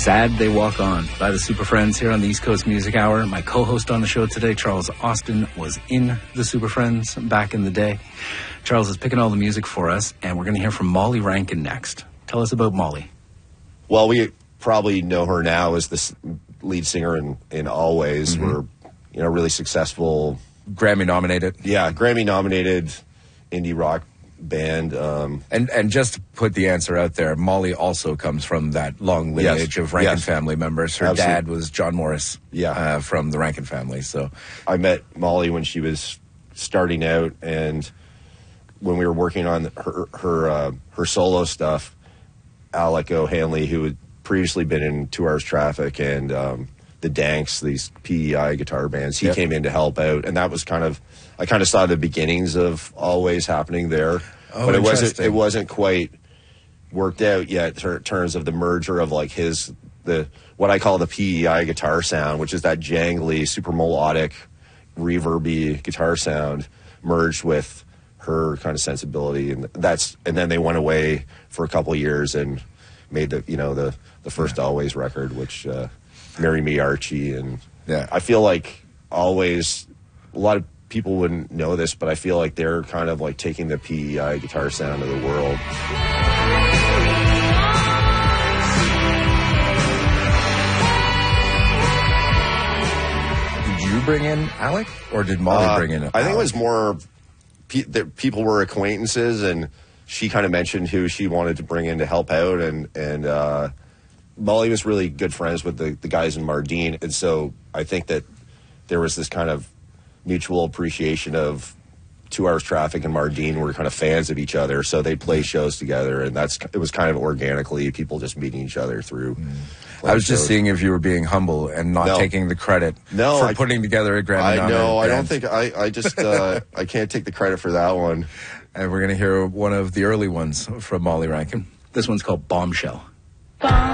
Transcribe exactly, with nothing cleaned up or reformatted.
Sad They Walk On by the Super Friends here on the East Coast Music Hour. My co-host on the show today, Charles Austin, was in the Super Friends back in the day. Charles is picking all the music for us, and we're going to hear from Molly Rankin next. Tell us about Molly. Well, we probably know her now as the lead singer in, in Always. Mm-hmm. We're, you know, really successful. Grammy nominated. Yeah, Grammy nominated indie rock band. Um, and and just to put the answer out there, Molly also comes from that long lineage yes, of Rankin yes. family members. Her Absolutely. dad was John Morris yeah. uh, from the Rankin family. So I met Molly when she was starting out, and when we were working on her her, uh, her solo stuff, Alec O'Hanley, who had previously been in Two Hours Traffic and um, the Danks, these P E I guitar bands, he yep. came in to help out, and that was kind of, I kind of saw the beginnings of Always happening there, oh, but it wasn't it wasn't quite worked out yet in terms of the merger of like his the what I call the P E I guitar sound, which is that jangly, super melodic, reverby guitar sound, merged with her kind of sensibility, and that's and then they went away for a couple of years and made the you know the the first yeah. Always record, which uh, Marry Me Archie, and yeah. I feel like Always, a lot of people wouldn't know this, but I feel like they're kind of like taking the P E I guitar sound of the world. Did you bring in Alec, or did Molly uh, bring in Alec? I think it was more pe- that people were acquaintances, and she kind of mentioned who she wanted to bring in to help out, and and uh, Molly was really good friends with the, the guys in Mardine, and so I think that there was this kind of mutual appreciation of Two Hours Traffic and Mardine were kind of fans of each other, so they'd play shows together, and that's it was kind of organically people just meeting each other through. Mm. I was just shows. seeing if you were being humble and not no. taking the credit no, for I, putting together a Grammy. I know. I band. don't think I. I just uh, I can't take the credit for that one. And we're going to hear one of the early ones from Molly Rankin. This one's called Bombshell.